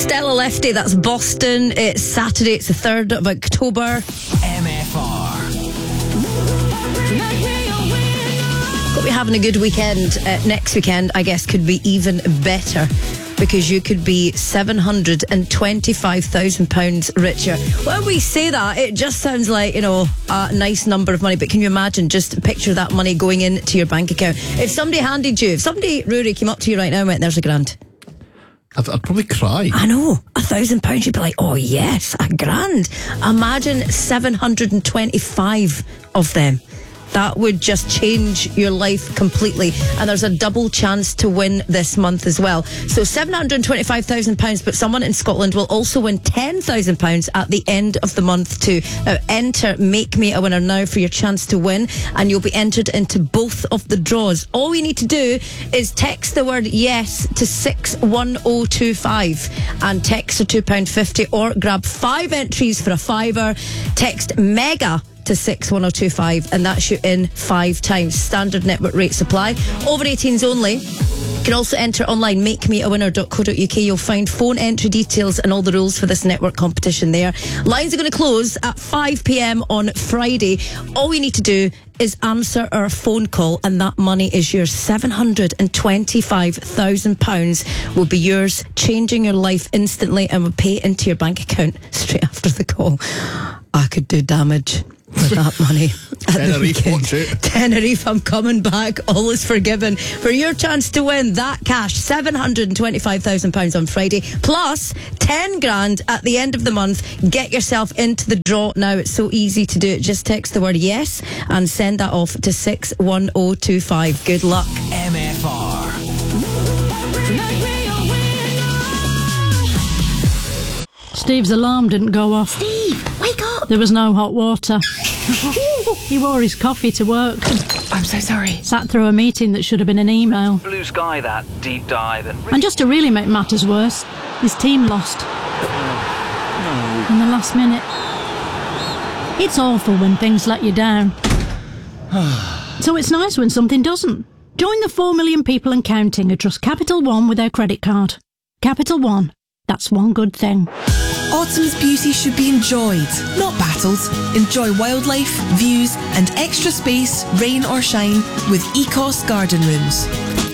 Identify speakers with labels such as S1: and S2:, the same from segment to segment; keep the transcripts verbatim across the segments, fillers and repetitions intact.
S1: Stella Lefty, that's Boston. It's Saturday, it's the third of October.
S2: M F R.
S1: Hope you're having a good weekend. Uh, next weekend, I guess, could be even better, because you could be seven hundred twenty-five thousand pounds richer. When we say that, it just sounds like, you know, a nice number of money. But can you imagine, just picture that money going into your bank account? If somebody handed you, if somebody, Rory, came up to you right now and went, there's a grand.
S3: I'd, I'd probably cry.
S1: I know. A thousand pounds, you'd be like, oh yes, a grand. Imagine seven hundred twenty-five of them. That would just change your life completely. And there's a double chance to win this month as well. So seven hundred twenty-five thousand pounds, but someone in Scotland will also win ten thousand pounds at the end of the month too. Now, enter Make Me a Winner now for your chance to win, and you'll be entered into both of the draws. All you need to do is text the word yes to six one oh two five and text for two pounds fifty, or grab five entries for a fiver. Text MEGA to six one oh two five, and that's you in five times. Standard network rate supply. Over eighteens only. You can also enter online, make me a winner dot co dot uk. You'll find phone entry details and all the rules for this network competition there. Lines are going to close at five p.m. on Friday. All you need to do is answer our phone call, and that money is yours. seven hundred twenty-five thousand pounds will be yours, changing your life instantly, and will pay into your bank account straight after the call. I could do damage with that money.
S3: Tenerife, watch it.
S1: Tenerife, I'm coming back. All is forgiven. For your chance to win that cash, seven hundred twenty-five thousand pounds on Friday, plus ten grand at the end of the month. Get yourself into the draw now. It's so easy to do it. Just text the word yes and send that off to six one oh two five. Good luck.
S2: M F R.
S4: Steve's alarm didn't go off.
S5: Steve, wake up!
S4: There was no hot water. He wore his coffee to work.
S5: I'm so sorry.
S4: Sat through a meeting that should have been an email.
S6: Blue sky, that deep dive. And,
S4: and just to really make matters worse, his team lost.
S6: no.
S4: In the last minute. It's awful when things let you down. So it's nice when something doesn't. Join the four million people and counting who trust Capital One with their credit card. Capital One. That's one good thing.
S7: Autumn's beauty should be enjoyed, not battled. Enjoy wildlife, views and extra space, rain or shine, with Ecos Garden Rooms.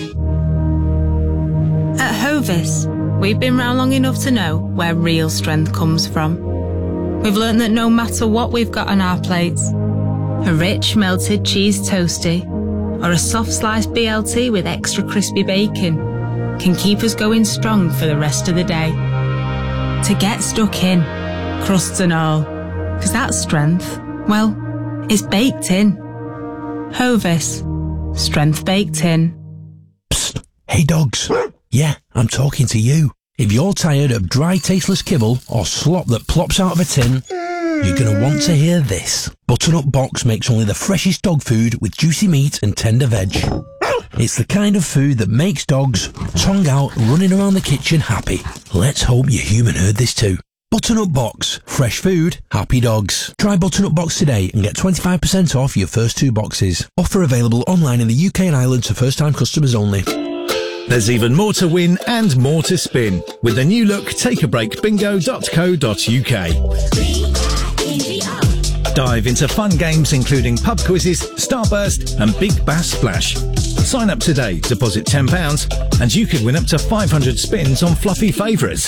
S8: At Hovis, we've been round long enough to know where real strength comes from. We've learned that no matter what we've got on our plates, a rich melted cheese toastie or a soft sliced B L T with extra crispy bacon can keep us going strong for the rest of the day. To get stuck in, crusts and all, because that strength, well, is baked in. Hovis, strength baked in.
S9: Psst, hey dogs. Yeah, I'm talking to you. If you're tired of dry, tasteless kibble or slop that plops out of a tin, you're going to want to hear this. Butternut Box makes only the freshest dog food with juicy meat and tender veg. It's the kind of food that makes dogs, tongue out, running around the kitchen happy. Let's hope your human heard this too. Butternut Box. Fresh food, happy dogs. Try Butternut Box today and get twenty-five percent off your first two boxes. Offer available online in the U K and Ireland to first-time customers only.
S10: There's even more to win and more to spin with the new look take a break bingo dot co dot uk. Dive into fun games including pub quizzes, Starburst and Big Bass Splash. Sign up today, deposit ten pounds and you could win up to five hundred spins on fluffy favourites.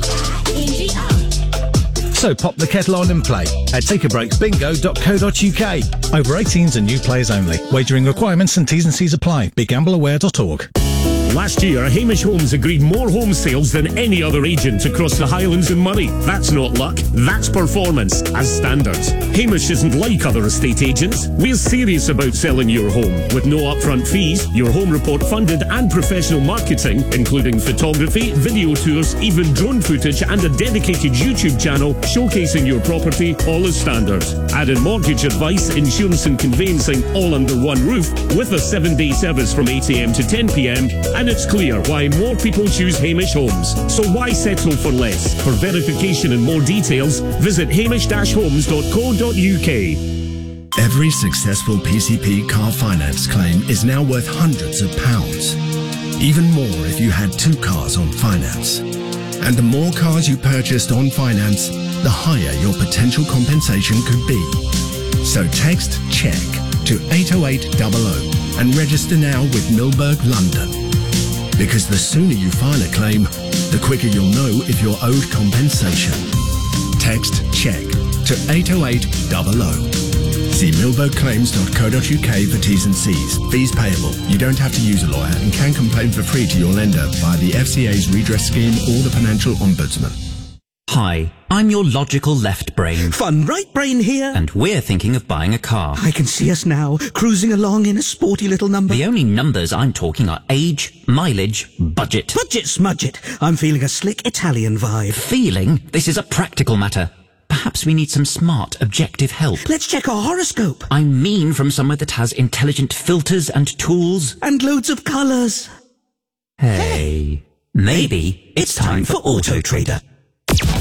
S10: So pop the kettle on and play at take a break bingo dot co dot uk. Over eighteens and new players only. Wagering requirements and T's and C's apply. be gamble aware dot org.
S11: Last year, Hamish Homes agreed more home sales than any other agent across the Highlands and Moray. That's not luck, that's performance, as standards. Hamish isn't like other estate agents. We're serious about selling your home. With no upfront fees, your home report funded and professional marketing, including photography, video tours, even drone footage and a dedicated YouTube channel showcasing your property, all as standard. Add in mortgage advice, insurance and conveyancing, all under one roof, with a seven-day service from eight a m to ten p m, and it's clear why more people choose Hamish Homes. So why settle for less? For verification and more details, visit hamish dash homes dot co dot uk.
S12: Every successful P C P car finance claim is now worth hundreds of pounds. Even more if you had two cars on finance. And the more cars you purchased on finance, the higher your potential compensation could be. So text CHECK to eight oh eight hundred and register now with Milberg London. Because the sooner you file a claim, the quicker you'll know if you're owed compensation. Text CHECK to eight oh eight hundred. See milberg claims dot co dot uk for T's and C's. Fees payable. You don't have to use a lawyer and can complain for free to your lender via the F C A's redress scheme or the Financial Ombudsman.
S13: Hi, I'm your logical left brain.
S14: Fun right brain here.
S13: And we're thinking of buying a car.
S14: I can see us now, cruising along in a sporty little number.
S13: The only numbers I'm talking are age, mileage, budget.
S14: Budget smudget. I'm feeling a slick Italian vibe.
S13: Feeling? This is a practical matter. Perhaps we need some smart, objective help.
S14: Let's check our horoscope.
S13: I mean from somewhere that has intelligent filters and tools.
S14: And loads of colours.
S13: Hey, maybe it's time for Auto Trader.